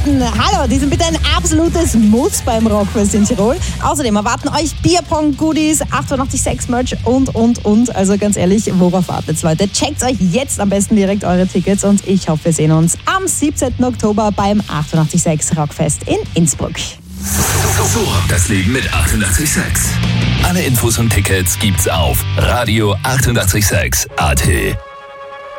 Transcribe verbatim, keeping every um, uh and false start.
Karten, hallo, die sind bitte ein absolutes Muss beim Rockfest in Tirol. Außerdem erwarten euch Bierpong, Goodies, achtundachtzig Merch und, und, und. Also ganz ehrlich, worauf wartet's, Leute? Checkt euch jetzt am besten direkt eure Tickets und ich hoffe, wir sehen uns am siebzehnten Oktober beim achtundachtzig Rockfest in Innsbruck. So, das Leben mit achtundachtzig sechs. Alle Infos und Tickets gibt's auf radio achtundachtzig sechs punkt a t.